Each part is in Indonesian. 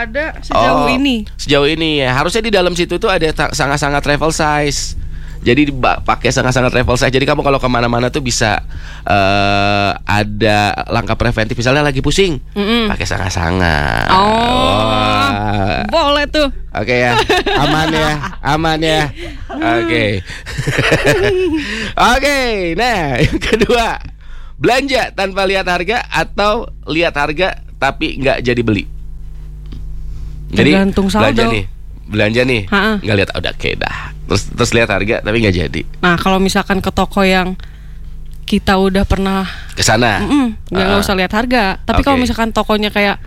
ada sejauh ini. Sejauh ini ya. Harusnya di dalam situ tuh ada sangat-sangat travel size. Jadi pakai sangat-sangat travel size. Jadi kamu kalau kemana-mana tuh bisa ada langkah preventif. Misalnya lagi pusing, pakai sangat-sangat. Boleh tuh. Oke ya, aman ya. Oke. Oke, nah yang kedua, belanja tanpa lihat harga atau lihat harga tapi nggak jadi beli. Jadi tergantung saldo. Belanja nih, nggak lihat, udah oke dah. Terus lihat harga tapi nggak jadi. Nah kalau misalkan ke toko yang kita udah pernah kesana, nggak usah lihat harga. Tapi kalau misalkan tokonya kayak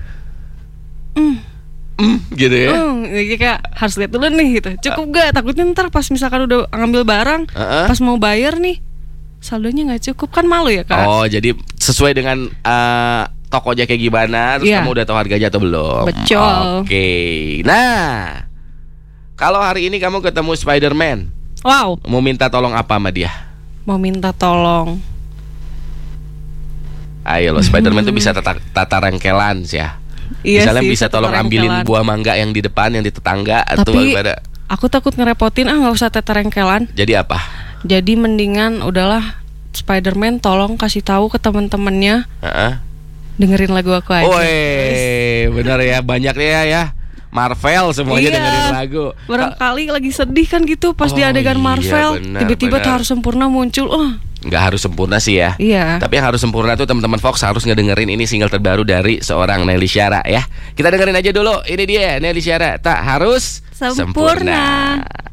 gitu ya, kayak harus lihat dulu nih gitu. Cukup gak? Takutnya ntar pas misalkan udah ngambil barang, pas mau bayar nih saldonya nggak cukup, kan malu ya Kak. Oh jadi sesuai dengan tokonya kayak gimana, terus kamu udah tahu harganya atau belum? Betul. Oke. Nah, kalau hari ini kamu ketemu Spider-Man, mau minta tolong apa sama dia? Mau minta tolong. Ayo loh, Spider-Man tuh bisa tata rangkelan sih ya. Misalnya bisa tolong ambilin buah mangga yang di depan, yang di tetangga. Tapi aku takut ngerepotin, nggak usah tata rangkelan. Jadi apa? Jadi mendingan udahlah, Spider-Man tolong kasih tahu ke teman-temannya, dengerin lagu aku aja. Woi, benar ya, banyak ya. Marvel semuanya dengerin lagu. Barangkali lagi sedih kan gitu, pas di adegan Marvel tiba-tiba Tak Harus Sempurna muncul. Nggak harus sempurna sih ya. Iya. Tapi yang harus sempurna tuh teman-teman Fox harus ngedengerin ini single terbaru dari seorang Nelly Syara ya. Kita dengerin aja dulu. Ini dia Nelly Syara, Tak Harus Sempurna.